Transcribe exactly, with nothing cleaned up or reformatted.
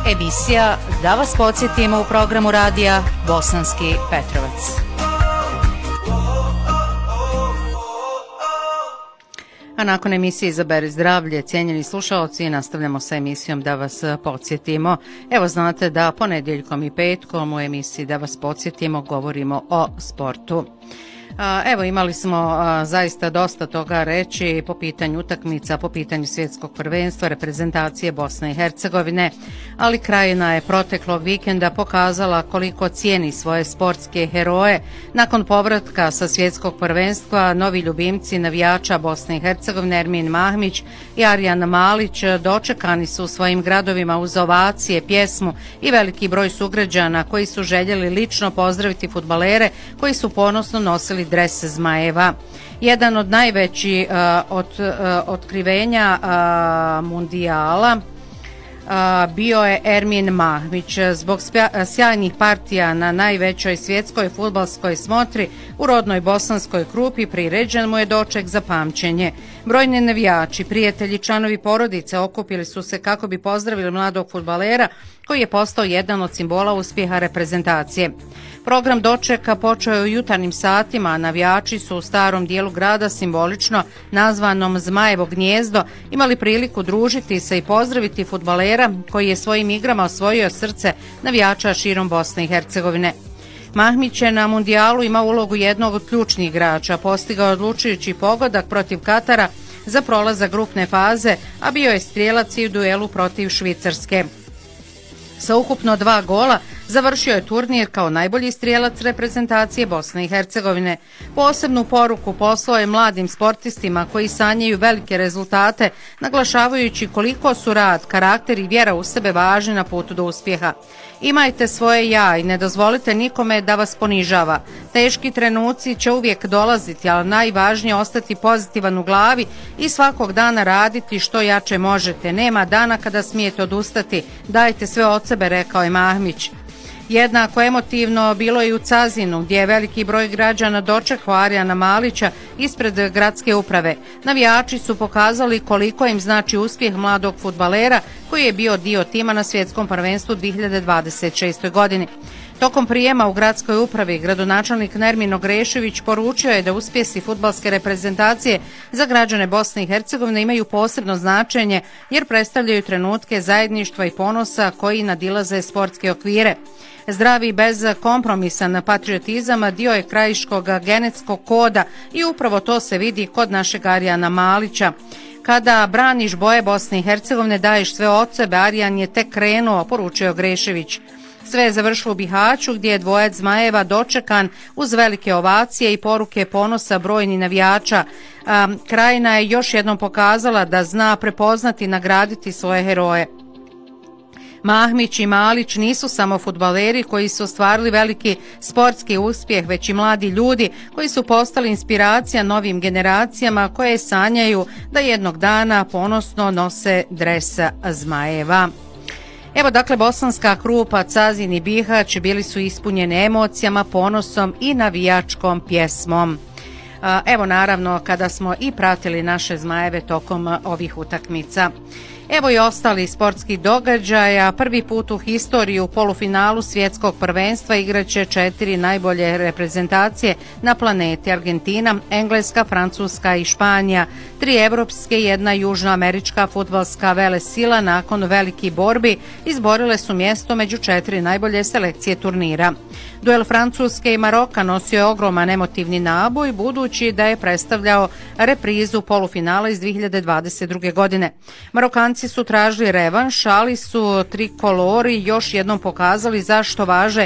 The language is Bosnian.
Emisija Da vas podsjetimo u programu radija Bosanski Petrovac. A nakon emisije Izaberi zdravlje, cijenjeni slušalci, nastavljamo sa emisijom Da vas podsjetimo. Evo znate da ponedjeljkom i petkom u emisiji Da vas podsjetimo govorimo o sportu. Evo imali smo zaista dosta toga reći po pitanju utakmica, po pitanju svjetskog prvenstva, reprezentacije Bosne i Hercegovine, ali Krajina je proteklog vikenda pokazala koliko cijeni svoje sportske heroje. Nakon povratka sa svjetskog prvenstva, novi ljubimci navijača Bosne i Hercegovine Ermin Mahmić i Arjan Malić dočekani su u svojim gradovima uz ovacije, pjesmu i veliki broj sugrađana koji su željeli lično pozdraviti fudbalere koji su ponosno nosili dres Zmajeva. Jedan od najvećih uh, od, uh, otkrivenja uh, mundijala uh, bio je Ermin Mahmić. Zbog spja, sjajnih partija na najvećoj svjetskoj fudbalskoj smotri u rodnoj bosanskoj Krupi priređen mu je doček za pamćenje. Brojni navijači, prijatelji, članovi porodice okupili su se kako bi pozdravili mladog fudbalera koji je postao jedan od simbola uspjeha reprezentacije. Program dočeka počeo je u jutarnjim satima, a navijači su u starom dijelu grada simbolično nazvanom Zmajevo gnijezdo imali priliku družiti se i pozdraviti fudbalera koji je svojim igrama osvojio srce navijača širom Bosne i Hercegovine. Mahmić je na mundijalu imao ulogu jednog od ključnih igrača, postigao odlučujući pogodak protiv Katara za prolazak grupne faze, a bio je strijelac i u duelu protiv Švicarske. Sa ukupno dva gola završio je turnir kao najbolji strijelac reprezentacije Bosne i Hercegovine. Posebnu poruku poslao je mladim sportistima koji sanjaju velike rezultate, naglašavajući koliko su rad, karakter i vjera u sebe važni na putu do uspjeha. Imajte svoje ja i ne dozvolite nikome da vas ponižava. Teški trenuci će uvijek dolaziti, ali najvažnije ostati pozitivan u glavi i svakog dana raditi što jače možete. Nema dana kada smijete odustati. Dajte sve od sebe, rekao je Mahmić. Jednako emotivno bilo je i u Cazinu, gdje je veliki broj građana dočekao Arjana Malića ispred gradske uprave. Navijači su pokazali koliko im znači uspjeh mladog fudbalera koji je bio dio tima na svjetskom prvenstvu dvije hiljade dvadeset šeste. godini. Tokom prijema u gradskoj upravi, gradonačelnik Nermin Ogrešević poručio je da uspjesi fudbalske reprezentacije za građane Bosne i Hercegovine imaju posebno značenje jer predstavljaju trenutke zajedništva i ponosa koji nadilaze sportske okvire. Zdravi bez kompromisan patriotizam dio je krajiškog genetskog koda i upravo to se vidi kod našeg Arjana Malića. Kada braniš boje Bosne i Hercegovine, daješ sve od sebe, Arjan je tek krenuo, poručio Grešević. Sve je završilo u Bihaću gdje je dvojac Zmajeva dočekan uz velike ovacije i poruke ponosa brojni navijača. Um, Krajina je još jednom pokazala da zna prepoznati i nagraditi svoje heroje. Mahmić i Malić nisu samo fudbaleri koji su ostvarili veliki sportski uspjeh, već i mladi ljudi koji su postali inspiracija novim generacijama koje sanjaju da jednog dana ponosno nose dres Zmajeva. Evo dakle, Bosanska Krupa, Cazin i Bihać bili su ispunjeni emocijama, ponosom i navijačkom pjesmom. Evo naravno kada smo i pratili naše Zmajeve tokom ovih utakmica. Evo i ostali sportski događaja. Prvi put u historiji u polufinalu svjetskog prvenstva igraće četiri najbolje reprezentacije na planeti: Argentina, Engleska, Francuska i Španija. Tri evropske i jedna južnoamerička fudbalska velesila nakon velikih borbi izborile su mjesto među četiri najbolje selekcije turnira. Duel Francuske i Maroka nosio je ogroman emotivni naboj budući da je predstavljao reprizu polufinala iz dvije hiljade dvadeset druge. godine. Marokanci su tražili revanš, ali su trikolori još jednom pokazali zašto važe